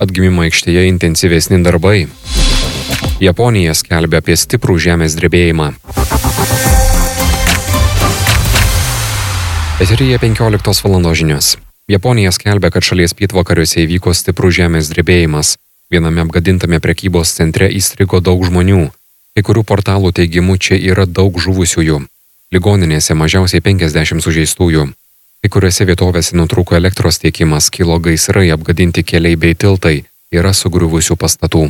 Atgimimo aikštėje intensyvesni darbai. Japonija skelbia apie stiprų žemės drebėjimą. Eteryje 15 val. Žinios. Japonija skelbia, kad šalies pietvakariuose įvyko stiprus žemės drebėjimas. Viename apgadintame prekybos centre įstrigo daug žmonių. Kai kurių portalų teigimu čia yra daug žuvusiųjų. Ligoninėse mažiausiai 50 sužeistųjų. Kai kuriuose vietovėse nutrūko elektros tiekimas, kilo gaisrai, apgadinti keliai bei tiltai, yra sugriuvusių pastatų.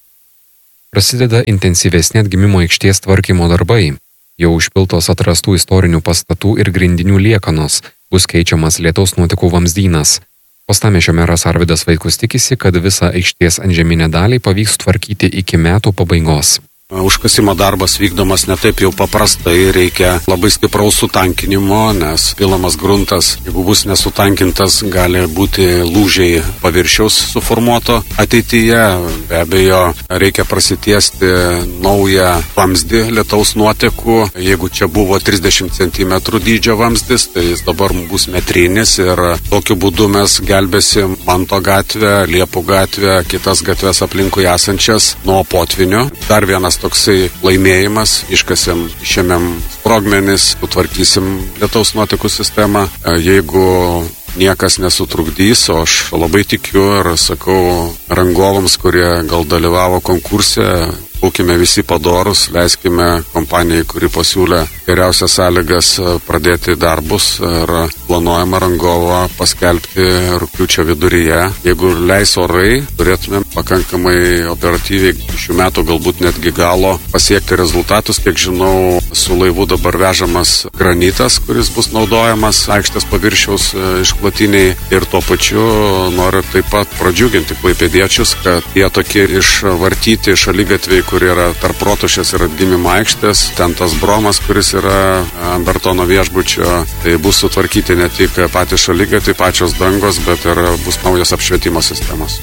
Prasideda intensyvesni atgimimo aikštės tvarkymo darbai. Jau užpiltos atrastų istorinių pastatų ir grindinių liekanos, bus keičiamas lietaus nuotekų vamzdynas. Uostamiesčio meras Arvydas Vaitkus tikisi, kad visą aikštės antžeminę dalį pavyks tvarkyti iki metų pabaigos. Užkasimo darbas vykdomas ne taip jau paprastai, reikia labai stipraus sutankinimo, nes pilamas gruntas, jeigu bus nesutankintas, gali būti lūžiai paviršiaus suformuoto ateityje. Be abejo, reikia prasitiesti naują vamzdį lietaus nuotekų. Jeigu čia buvo 30 cm dydžio vamzdis, tai jis dabar bus metrinis ir tokiu būdu mes gelbėsim Manto gatvę, Liepų gatvę, kitas gatves aplinkui esančias nuo potvinių. Dar vienas toksai laimėjimas, išėmėm sprogmenis, sutvarkysim lietaus nuotekų sistemą. Jeigu niekas nesutrukdys, o aš labai tikiu ir sakau rangovams, kurie gal dalyvavo konkurse, būkime visi padorus, leiskime kompanijai, kuri pasiūlė geriausias sąlygas pradėti darbus ir planuojama rangovą paskelbti rugpjūčio viduryje. Jeigu leis orai, turėtume pakankamai operatyviai šių metų galbūt netgi galo pasiekti rezultatus. Kiek žinau, su laivu dabar vežamas granitas, kuris bus naudojamas aikštės paviršiaus išklotiniai ir tuo pačiu noriu taip pat pradžiuginti klaipėdiečius, kad jie tokie išvartyti šaligatviai, kur yra tarp Rotušės ir Atgimimo aikštės, ten tas bromas, kuris yra ant betono viešbučio, tai bus sutvarkyti ne tik patys šaligatviai, pačios dangos, bet ir bus naujos apšvietimo sistemos.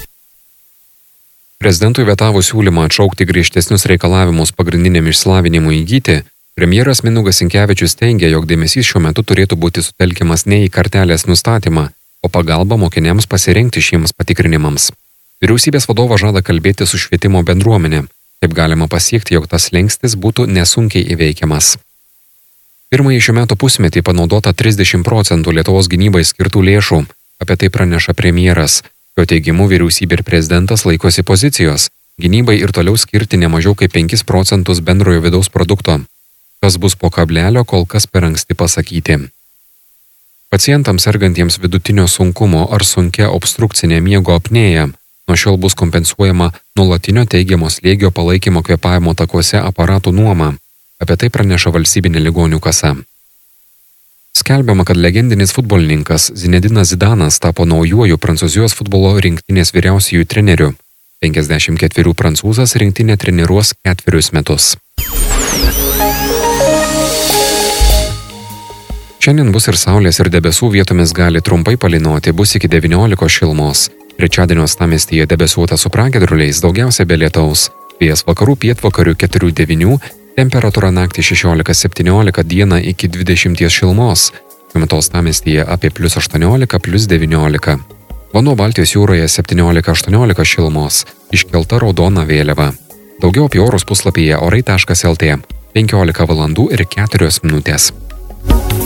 Prezidentui vetavus siūlymą atšaukti griežtesnius reikalavimus pagrindiniam išsilavinimui įgyti, premjeras Mindaugas Sinkevičius teigia, jog dėmesys šiuo metu turėtų būti sutelkiamas ne į kartelės nustatymą, o pagalbą mokiniams pasirengti šiems patikrinimams. Vyriausybės vadovas žada kalbėti su švietimo bendruomenė, kaip galima pasiekti, jog tas slenkstis būtų nesunkiai įveikiamas. Pirmąjį šių metų pusmetį panaudota 30% Lietuvos gynybai skirtų lėšų, apie tai praneša premjeras. Jo teigimu vyriausybė ir prezidentas laikosi pozicijos, gynybai ir toliau skirti ne mažiau kaip 5% bendrojo vidaus produkto. Kas bus po kablelio, kol kas per anksti pasakyti. Pacientams sergantiems vidutinio sunkumo ar sunkia obstrukcinė miego apnėja nuo šiol bus kompensuojama nuolatinio teigiamo slėgio palaikymo kvėpavimo takuose aparatų nuoma. Apie tai praneša Valstybinė ligonių kasa. Skelbiama, kad legendinis futbolininkas Zinedinas Zidanas tapo naujuoju Prancūzijos futbolo rinktinės vyriausiųjų treneriu. 54 prancūzas rinktinę treniruos 4 metus. Šiandien bus ir saulės ir debesų, vietomis gali trumpai palynoti, bus iki 19 šilumos. Trečiadienio uostamiestyje debesuota su pragiedruliais, daugiausia be lietaus. Vėjas vakarų pietvakarių 4-9, temperatūra naktį 16-17, dieną iki 20 šilumos. Šiuo metu uostamiestyje apie +18, +19. Vanduo Baltijos jūroje 17-18 šilumos, iškelta raudona vėliava. Daugiau apie orus puslapyje orai.lt. 15 val. ir 4 minutės.